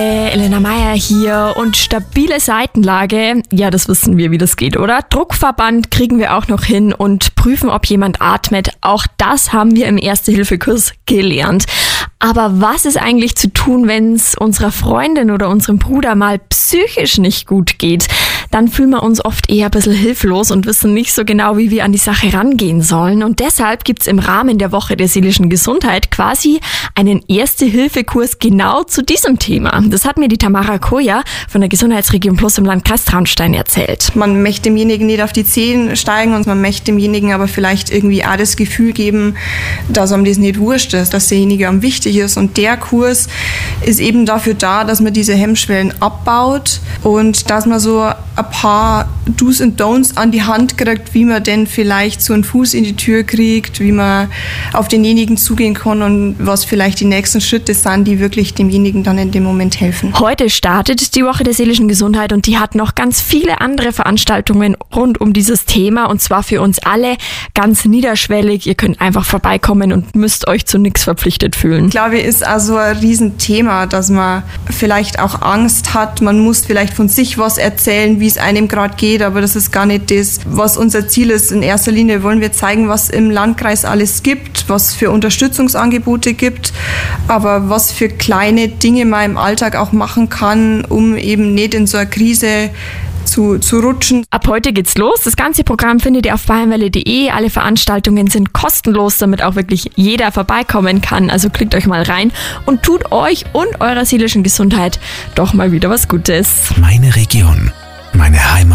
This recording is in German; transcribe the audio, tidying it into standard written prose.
Elena Meyer hier und stabile Seitenlage, ja, das wissen wir, wie das geht, oder? Druckverband kriegen wir auch noch hin und prüfen, ob jemand atmet. Auch das haben wir im Erste-Hilfe-Kurs gelernt. Aber was ist eigentlich zu tun, wenn es unserer Freundin oder unserem Bruder mal psychisch nicht gut geht? Dann fühlen wir uns oft eher ein bisschen hilflos und wissen nicht so genau, wie wir an die Sache rangehen sollen. Und deshalb gibt's im Rahmen der Woche der seelischen Gesundheit quasi einen Erste-Hilfe-Kurs genau zu diesem Thema. Das hat mir die Tamara Koja von der Gesundheitsregion Plus im Landkreis Traunstein erzählt. Man möchte demjenigen nicht auf die Zehen steigen und man möchte demjenigen aber vielleicht irgendwie auch das Gefühl geben, dass ihm das nicht wurscht ist, dass derjenige am wichtig ist. Und der Kurs ist eben dafür da, dass man diese Hemmschwellen abbaut und dass man so ein paar Do's und Don'ts an die Hand kriegt, wie man denn vielleicht so einen Fuß in die Tür kriegt, wie man auf denjenigen zugehen kann und was vielleicht die nächsten Schritte sind, die wirklich demjenigen dann in dem Moment helfen. Heute startet die Woche der seelischen Gesundheit und die hat noch ganz viele andere Veranstaltungen rund um dieses Thema und zwar für uns alle ganz niederschwellig. Ihr könnt einfach vorbeikommen und müsst euch zu nichts verpflichtet fühlen. Ich glaube, ist also ein Riesenthema, dass man vielleicht auch Angst hat. Man muss vielleicht von sich was erzählen, wie es einem gerade geht, aber das ist gar nicht das, was unser Ziel ist. In erster Linie wollen wir zeigen, was im Landkreis alles gibt, was für Unterstützungsangebote gibt, aber was für kleine Dinge man im Alltag auch machen kann, um eben nicht in so eine Krise zu rutschen. Ab heute geht's los. Das ganze Programm findet ihr auf bayernwelle.de. Alle Veranstaltungen sind kostenlos, damit auch wirklich jeder vorbeikommen kann. Also klickt euch mal rein und tut euch und eurer seelischen Gesundheit doch mal wieder was Gutes. Meine Region, meine Heimat.